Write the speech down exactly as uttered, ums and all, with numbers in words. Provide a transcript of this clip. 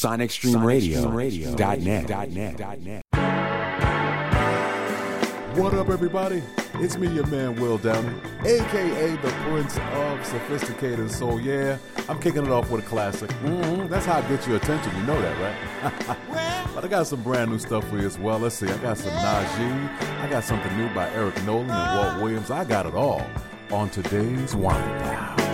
Sonic Stream Radio dot net. What up, everybody? It's me, your man, Will Downey, a k a the Prince of Sophisticated Soul. Yeah, I'm kicking it off with a classic. Mm-hmm. That's how I get your attention. You know that, right? But I got some brand new stuff for you as well. Let's see. I got some Najee. I got something new by Eric Nolan and Walt Williams. I got it all on today's Wind Down.